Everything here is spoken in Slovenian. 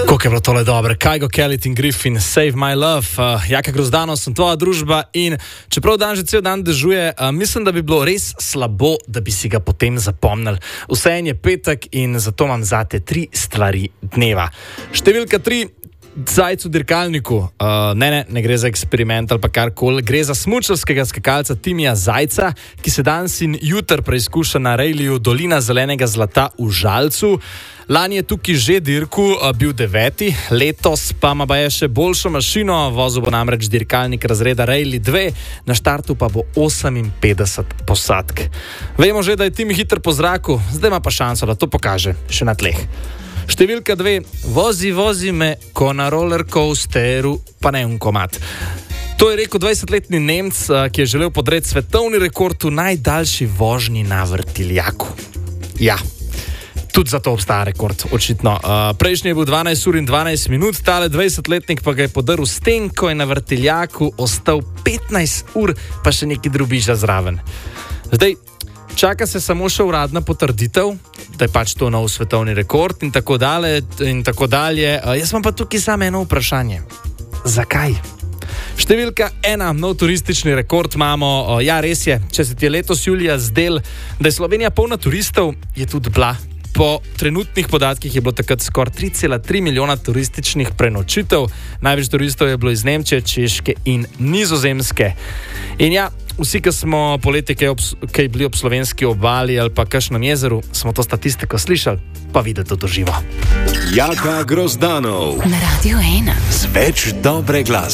Kako je bilo tole dobro, Kygo Kelly in Griffin, Save My Love, Jaka Grozdanov, sem tvoja družba in čeprav dan že cel dan dežuje, mislim, da bi bilo res slabo, da bi si ga potem zapomnili. Vseeno je petek in zato imam zate 3 stvari dneva. Številka 3, zajc v dirkalniku. Ne gre za eksperiment ali pa karkoli, gre za smučarskega skakalca Timija Zajca, ki se danes in jutri preizkuša na rejliju Dolina zelenega zlata v Žalcu. Lani je tukaj že dirku, bil 9, letos pa ima baje še boljšo mašino, vozil bo namreč dirkalnik razreda Rally 2, na štartu pa bo 58 posadk. Vemo že, da je Tim hiter po zraku, zdaj ima pa šanso, da to pokaže še na tleh. Številka 2, vozi me, ko na rollercoasteru, pa ne komad. To je rekel 20-letni Nemec, ki je želel podreti svetovni rekord v najdaljši vožnji na vrtiljaku. Ja. Tudi zato obstaja rekord, očitno. Prejšnji je bil 12 ur in 12 minut, tale 20-letnik pa ga je podrl s tem, ko je na vrtiljaku ostal 15 ur, pa še neki drobiža zraven. Zdaj, čaka se samo še uradna potrditev, da je pač to nov svetovni rekord in tako dalje. Jaz imam pa tukaj samo eno vprašanje. Zakaj? Številka 1, nov turistični rekord imamo. Ja, res je, če se ti je letos julija zdel, da je Slovenija polna turistov, je tudi bila. Po trenutnih podatkih je bilo takrat skoraj 3,3 milijona turističnih prenočitev. Največ turistov je bilo iz Nemčije, Češke in Nizozemske. In ja, vsi, ki smo poleti kaj bili ob slovenski obali ali pa kakšnem jezeru, smo to statistiko slišali, pa videti to doživo. Jaka Grozdanov na Radio 1 z več dobre glasbe.